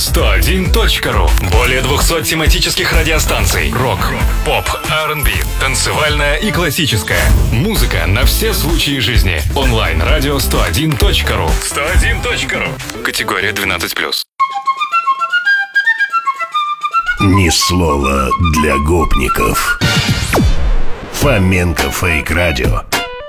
101.ru. Более 200 тематических радиостанций. Рок, поп, R&B, танцевальная и классическая. Музыка на все случаи жизни. Онлайн-радио 101.ru. 101.ru. Категория 12+. Ни слова для гопников. Фоменко Фейк Радио.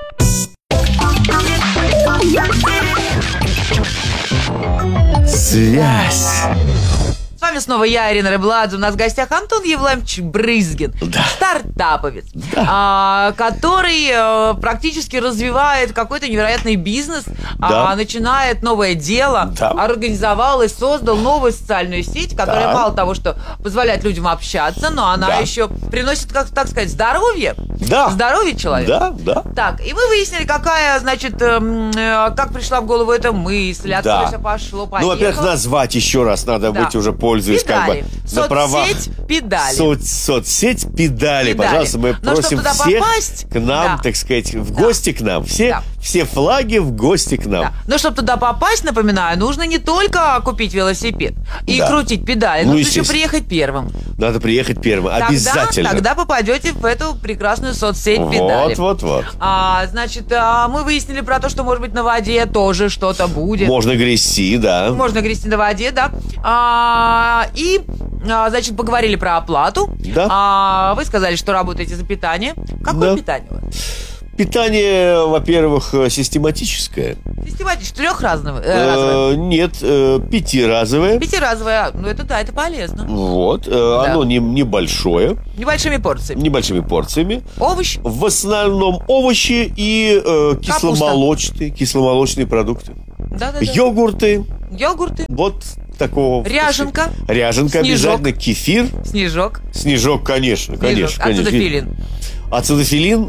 Связь. С вами снова я, Ирина Рыбладзе. У нас в гостях Антон Евламович Брызгин, Да. стартаповец, который практически развивает какой-то невероятный бизнес, Да. начинает новое дело, Да. организовал и создал новую социальную сеть, которая Да. мало того, что позволяет людям общаться, но она Да. еще приносит, как так сказать, здоровье. Да. Здоровье человека. Да. Так, и мы выяснили, какая, значит, как пришла в голову эта мысль, откуда все пошло, поехало. Ну, во-первых, назвать еще раз надо Да. быть уже, пользуясь Педали. на правах. Соцсеть «Педали». Соцсеть «Педали». Пожалуйста, мы Но просим чтобы туда всех попасть, к нам, да. так сказать, в гости к нам. Все флаги в гости к нам. Да. Но чтобы туда попасть, напоминаю, нужно не только купить велосипед и Да. крутить педали, Ну, нужно еще естественно. приехать первым. Надо приехать первым. Обязательно. Тогда попадете в эту прекрасную соцсеть «Педали». Вот. Значит, мы выяснили про то, что, может быть, на воде тоже что-то будет. Можно грести, да. Можно грести на воде, да. Значит, поговорили про оплату. Да. Вы сказали, что работаете за питание. Какое Да. питание у вас? Питание, во-первых, систематическое. Систематически, трехразовое. Нет, пятиразовое. Пятиразовое. Ну, это да, это полезно. Вот. Оно небольшое. Небольшими порциями. Небольшими порциями. Овощ. В основном овощи и кисломолочные продукты. Да. Йогурты. Йогурты. Вот такого. Ряженка. Ряженка Снежок. обязательно. Кефир. Снежок. Снежок, конечно. Ацетофилин. Ацетофилин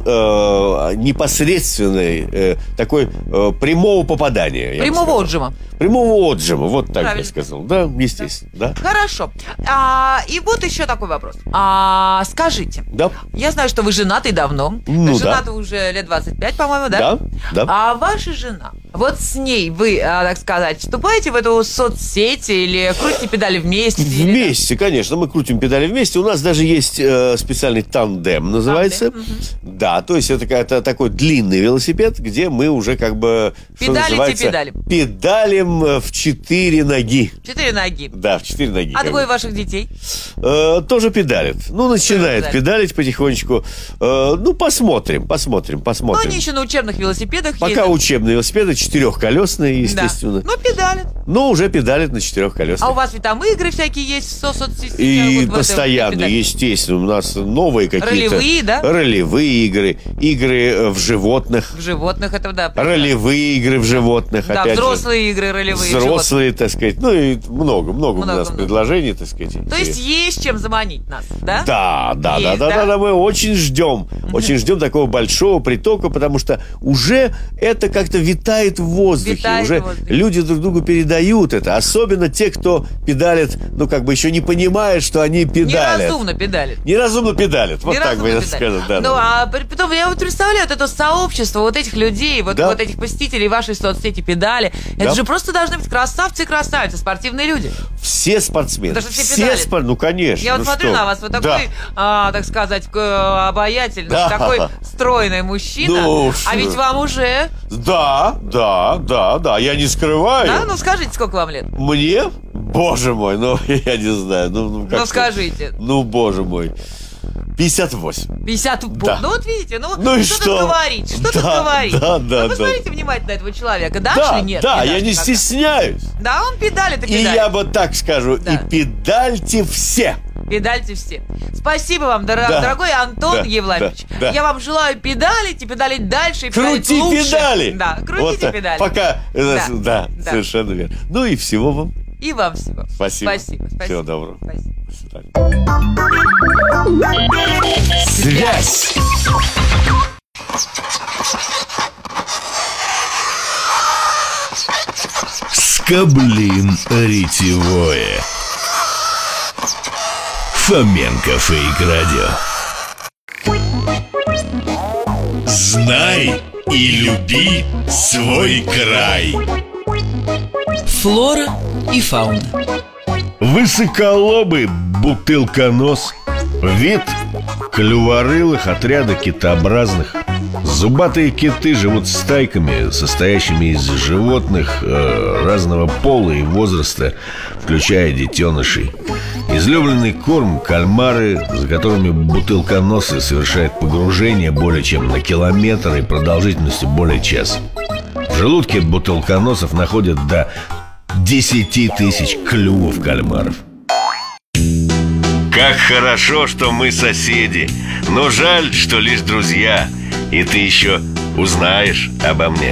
непосредственный, такой прямого попадания. Прямого отжима. Прямого отжима, вот так Правильно. я сказал. Да, естественно. Да. Хорошо. И вот еще такой вопрос. Скажите, Да. я знаю, что вы женаты давно. Ну, женаты уже лет 25, по-моему, да? Да. А ваша жена, вот с ней вы, так сказать, вступаете в эту соцсеть или крутите педали вместе? или Вместе, конечно, мы крутим педали вместе. У нас даже есть специальный тандем, называется. Да, то есть это такой длинный велосипед, где мы уже как бы, что называется, педалим в 4 ноги. 4 ноги. Да, в 4 ноги. А двое ваших детей? Тоже педалит. Ну, начинает педалить потихонечку. Посмотрим. Ну, они еще на учебных велосипедах Пока ездят. учебные велосипеды, четырехколесные, естественно. Да. Ну, педалят. Но уже педалит на четырехколесных. А у вас ведь там игры всякие есть в соцсетях? И вот в постоянно, этой естественно, у нас новые какие-то... Ролевые, да? Ролевые игры в животных. В животных это, да. Ролевые игры в животных, Да, опять взрослые игры ролевые. Взрослые, так сказать. Ну, и много у нас предложений, так сказать. То есть есть чем заманить нас, да? Да, Есть, мы очень ждем такого большого притока, потому что уже это как-то витает в воздухе. Уже люди друг другу передают это. Особенно те, кто педалит, еще не понимает, что они педалят. Неразумно педалят. Вот так бы я сказал. Да. Потом я вот представляю вот это сообщество вот этих людей, вот этих посетителей вашей соцсети «Педали». Это же просто должны быть красавцы и красавицы, спортивные люди. Все спортсмены. Даже все педалят. Ну, конечно. Я вот смотрю на вас, вы такой, так сказать, обаятельный, такой стройный мужчина. А ведь вам уже... Да, я не скрываю. Да? Ну, скажите, сколько вам лет? Мне? Боже мой, я не знаю. Ну скажите. Боже мой. 58. 58. Да. Ну, вот видите, ну и что что? тут говорить? Что тут говорить? Да. Посмотрите внимательно на этого человека. Дашь или нет? Да, я не стесняюсь. Да, он педалит и И педалит. я бы так скажу, и педальте все. Педальте все. Спасибо вам, дорогой Антон Евламович. Да. Я вам желаю педалить и педалить дальше. И Крути лучше. педали. Да, крутите педали. Пока. Да, совершенно верно. Ну и всего вам. И вам всего. Спасибо. Всего доброго. Спасибо. До свидания. Связь. Скоблин ретевое. Фоменко Фейк Радио. Знай и люби свой край. Флора и фауна. Высоколобый бутылконос. Вид клюворылых отряда китообразных. Зубатые киты живут стайками, состоящими из животных разного пола и возраста, включая детенышей. Излюбленный корм – кальмары, за которыми бутылконосы совершают погружение более чем на километр и продолжительностью более часа. В желудке бутылконосов находят до 10 тысяч клювов кальмаров. Как хорошо, что мы соседи, но жаль, что лишь друзья. И ты еще узнаешь обо мне.